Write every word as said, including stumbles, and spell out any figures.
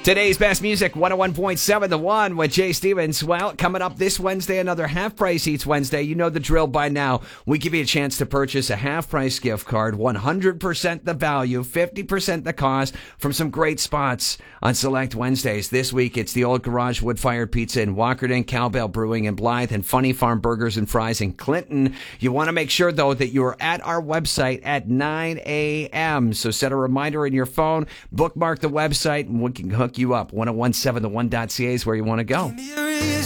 Today's best music, one oh one point seven The One with Jay Stevens. Well, coming up this Wednesday, another Half Price Eats Wednesday. You know the drill by now. We give you a chance to purchase a half price gift card, one hundred percent the value, fifty percent the cost from some great spots on select Wednesdays. This week, it's the Old Garage Wood-Fired Pizza in Walkerton, Cowbell Brewing in Blythe, and Funny Farm Burgers and Fries in Clinton. You want to make sure, though, that you're at our website at nine a.m. So set a reminder in your phone, bookmark the website, and we can hook you up. ten seventeen the one dot c a is where you want to go.